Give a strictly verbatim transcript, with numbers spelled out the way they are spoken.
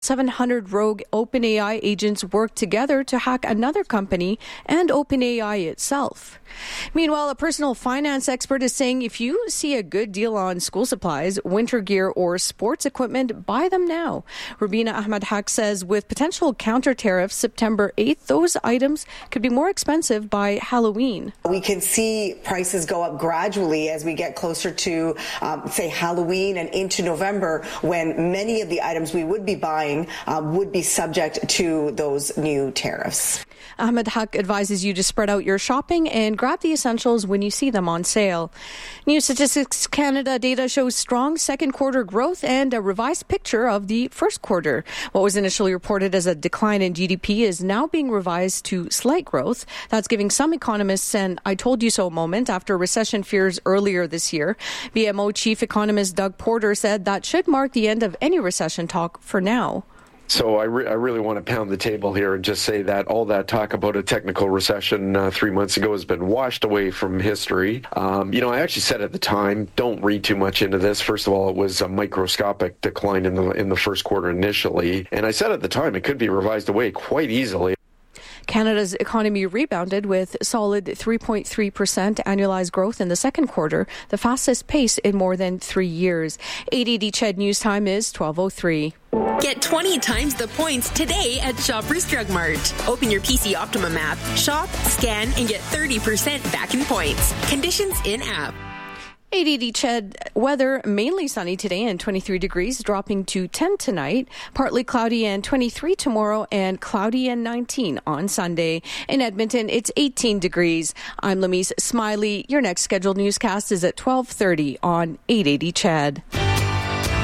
seven hundred rogue OpenAI agents worked together to hack another company and OpenAI itself. Meanwhile, a personal finance expert is saying if you see a good deal on school supplies, winter gear, or sports equipment, buy them now. Rubina Ahmed Haq says with potential counter tariffs September eighth, those items could be more expensive by Halloween. We can see prices go up gradually as we get closer to, um, say, Halloween and into November, when many of the items we would be buying uh, would be subject to those new tariffs. Ahmed Haq advises you to spread out your shopping and grab the essentials when you see them on sale. New Statistics Canada data shows strong second quarter growth and a revised picture of the first quarter. What was initially reported as a decline in G D P is now being revised to slight growth. That's giving some economists an I told you so moment after recession fears earlier this year. B M O chief economist Doug Porter said that should mark the end of any recession talk for now. So I, re- I really want to pound the table here and just say that all that talk about a technical recession uh, three months ago has been washed away from history. Um, you know, I actually said at the time, don't read too much into this. First of all, it was a microscopic decline in the in the first quarter initially. And I said at the time it could be revised away quite easily. Canada's economy rebounded with solid three point three percent annualized growth in the second quarter, the fastest pace in more than three years. eight eighty C H E D News Time is twelve oh three. Get twenty times the points today at Shoppers Drug Mart. Open your P C Optimum app, shop, scan, and get thirty percent back in points. Conditions in-app. eight eighty C H E D weather, mainly sunny today and twenty-three degrees, dropping to ten tonight. Partly cloudy and twenty-three tomorrow, and cloudy and nineteen on Sunday. In Edmonton, it's eighteen degrees. I'm Lamise Smiley. Your next scheduled newscast is at twelve thirty on eight eighty C H E D.